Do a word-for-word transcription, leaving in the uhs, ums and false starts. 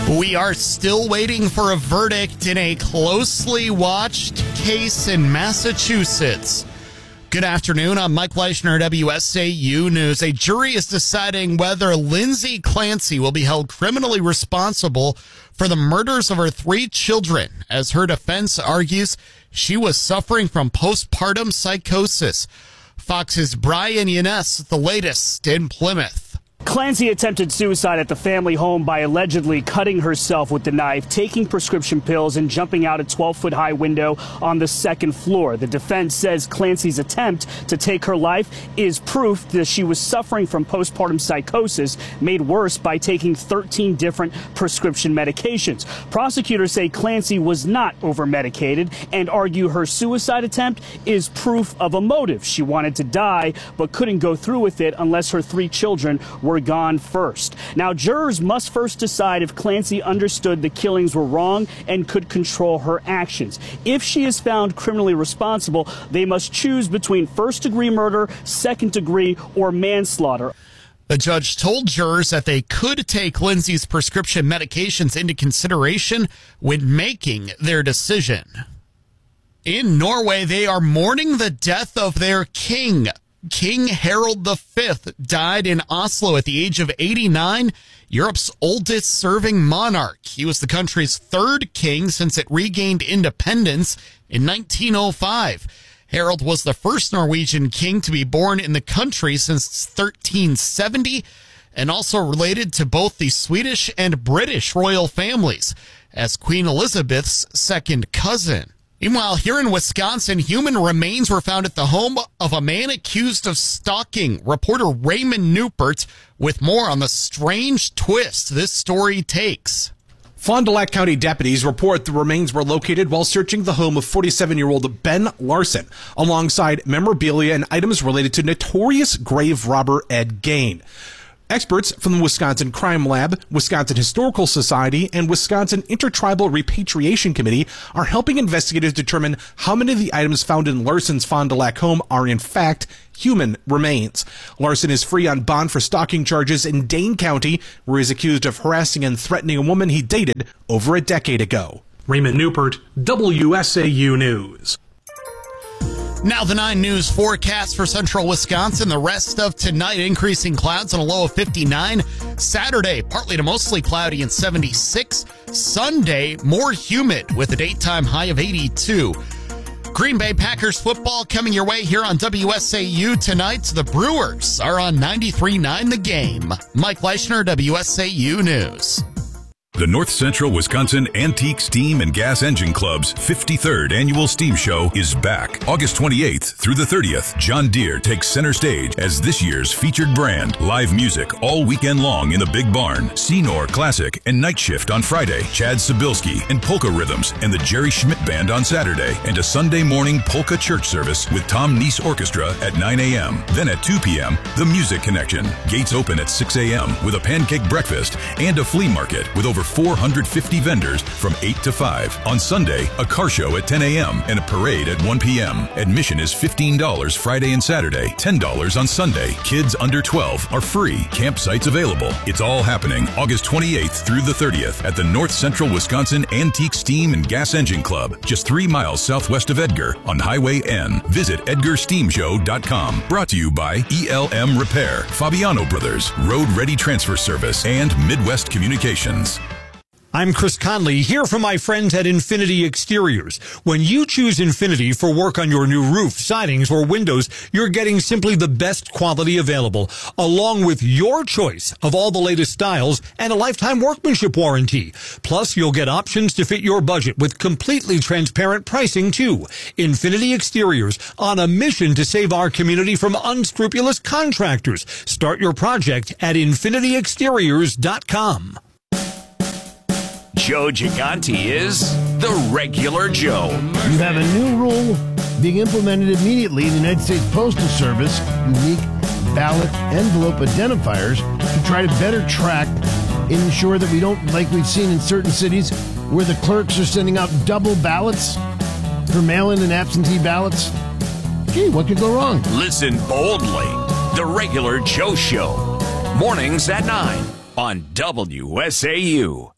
We are still waiting for a verdict in a closely watched case in Massachusetts. Good afternoon. I'm Mike Leishner, W S A U News. A jury is deciding whether Lindsay Clancy will be held criminally responsible for the murders of her three children, as her defense argues she was suffering from postpartum psychosis. Fox's Brian Yanes, the latest in Plymouth. Clancy attempted suicide at the family home by allegedly cutting herself with the knife, taking prescription pills, and jumping out a twelve-foot-high window on the second floor. The defense says Clancy's attempt to take her life is proof that she was suffering from postpartum psychosis, made worse by taking thirteen different prescription medications. Prosecutors say Clancy was not over-medicated and argue her suicide attempt is proof of a motive. She wanted to die but couldn't go through with it unless her three children were gone first. Now, jurors must first decide if Clancy understood the killings were wrong and could control her actions. If she is found criminally responsible, they must choose between first-degree murder, second-degree, or manslaughter. The judge told jurors that they could take Lindsay's prescription medications into consideration when making their decision. In Norway, they are mourning the death of their king. King Harald the Fifth died in Oslo at the age of eighty-nine, Europe's oldest serving monarch. He was the country's third king since it regained independence in nineteen oh five. Harald was the first Norwegian king to be born in the country since thirteen seventy, and also related to both the Swedish and British royal families, as Queen Elizabeth's second cousin. Meanwhile, here in Wisconsin, human remains were found at the home of a man accused of stalking. Reporter Raymond Newport with more on the strange twist this story takes. Fond du Lac County deputies report the remains were located while searching the home of forty-seven-year-old Ben Larson, alongside memorabilia and items related to notorious grave robber Ed Gain. Experts from the Wisconsin Crime Lab, Wisconsin Historical Society, and Wisconsin Intertribal Repatriation Committee are helping investigators determine how many of the items found in Larson's Fond du Lac home are in fact human remains. Larson is free on bond for stalking charges in Dane County, where he's accused of harassing and threatening a woman he dated over a decade ago. Raymond Newport, W S A U News. Now the nine News forecast for central Wisconsin. The rest of tonight, increasing clouds and a low of fifty-nine. Saturday, partly to mostly cloudy and seventy-six. Sunday, more humid with a daytime high of eighty-two. Green Bay Packers football coming your way here on W S A U tonight. The Brewers are on ninety-three point nine The Game. Mike Leishner, W S A U News. The North Central Wisconsin Antique Steam and Gas Engine Club's fifty-third Annual Steam Show is back. August twenty-eighth through the thirtieth, John Deere takes center stage as this year's featured brand. Live music all weekend long in the Big Barn. Senor Classic and Night Shift on Friday. Chad Sobilski and Polka Rhythms and the Jerry Schmidt Band on Saturday. And a Sunday morning polka church service with Tom Neese Orchestra at nine a.m. Then at two p.m., The Music Connection. Gates open at six a.m. with a pancake breakfast and a flea market with over four hundred fifty vendors from eight to five. On Sunday, a car show at ten a.m. and a parade at one p.m. Admission is fifteen dollars Friday and Saturday, ten dollars on Sunday. Kids under twelve are free. Campsites available. It's all happening August twenty-eighth through the thirtieth at the North Central Wisconsin Antique Steam and Gas Engine Club, just three miles southwest of Edgar on Highway N. Visit edgar steam show dot com. Brought to you by E L M Repair, Fabiano Brothers, Road Ready Transfer Service, and Midwest Communications. I'm Chris Conley, here from my friends at Infinity Exteriors. When you choose Infinity for work on your new roof, sidings, or windows, you're getting simply the best quality available, along with your choice of all the latest styles and a lifetime workmanship warranty. Plus, you'll get options to fit your budget with completely transparent pricing, too. Infinity Exteriors, on a mission to save our community from unscrupulous contractors. Start your project at infinity exteriors dot com. Joe Gigante is the regular Joe. You have a new rule being implemented immediately in the United States Postal Service, unique ballot envelope identifiers, to try to better track and ensure that we don't, like we've seen in certain cities, where the clerks are sending out double ballots for mail-in and absentee ballots. Gee, what could go wrong? Listen boldly. The regular Joe Show. Mornings at nine on W S A U.